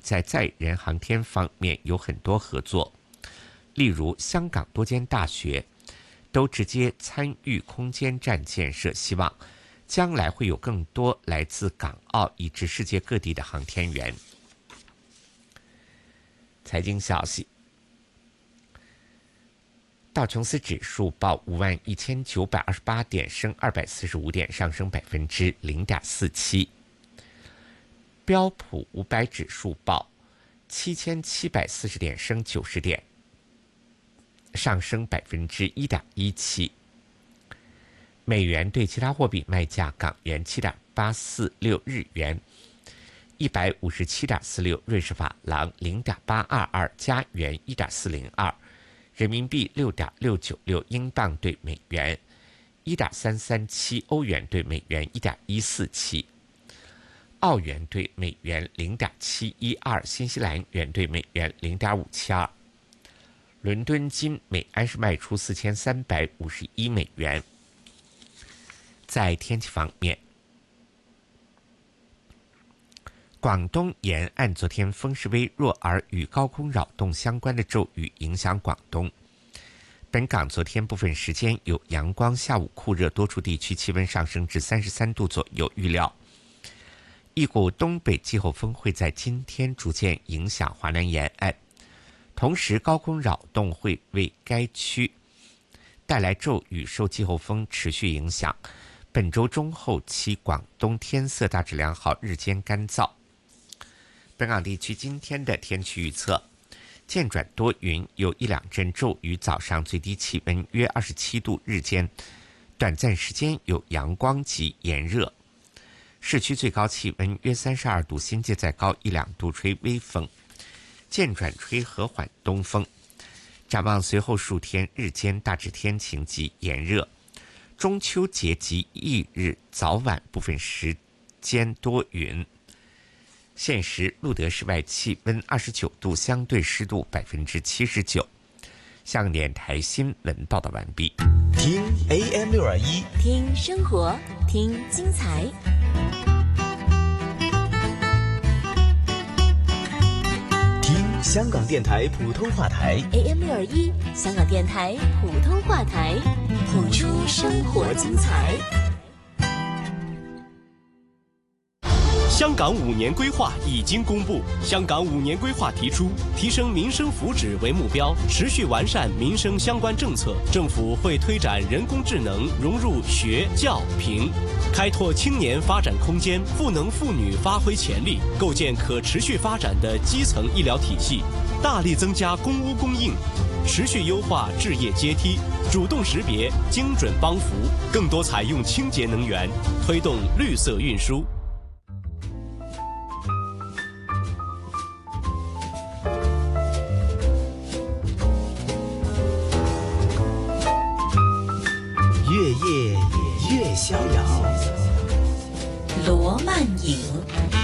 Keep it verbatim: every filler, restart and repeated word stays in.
在载人航天方面有很多合作，例如香港多间大学都直接参与空间站建设，希望将来会有更多来自港澳以至世界各地的航天员。财经消息，道琼斯指数报五万一千九百二十八点，升二百四十五点，上升百分之零点四七。标普五百指数报七千七百四十点，升九十点，上升百分之一点一七。美元对其他货币卖价：港元七点八四六日元，一百五十七点四六瑞士法郎，零点八二二加元，一点四零二。人民币六点六九六，英镑对美元一点三三七，欧元对美元一点一四七，澳元对美元零点七一二，新西兰元对美元零点五七二。伦敦金每安士卖出四千三百五十一美元。在天气方面，广东沿岸昨天风势微弱，而与高空扰动相关的骤雨影响广东。本港昨天部分时间有阳光，下午酷热，多处地区气温上升至三十三度左右。预料一股东北季候风会在今天逐渐影响华南沿岸，同时高空扰动会为该区带来骤雨，受季候风持续影响。本周中后期广东天色大致良好，日间干燥。本港地区今天的天气预测：渐转多云，有一两阵骤雨，早上最低气温约二十七度，日间短暂时间有阳光及炎热，市区最高气温约三十二度，新界再高一两度，吹微风，渐转吹和缓东风。展望随后数天，日间大致天晴及炎热，中秋节及翌日早晚部分时间多云。现时路德室外气温二十九度，相对湿度百分之七十九。香港电台新闻报道完毕。 听 A M 六二一， 听生活，听精彩。 听香港电台普通话台 A M 六二一，香港电台普通话台，谱出生活精彩。 香港五年规划已经公布，香港五年规划提出提升民生福祉为目标，持续完善民生相关政策。政府会推展人工智能融入学教评，开拓青年发展空间，赋能妇女发挥潜力，构建可持续发展的基层医疗体系，大力增加公屋供应，持续优化置业阶梯，主动识别，精准帮扶，更多采用清洁能源，推动绿色运输。 越夜越逍遥， 罗曼影。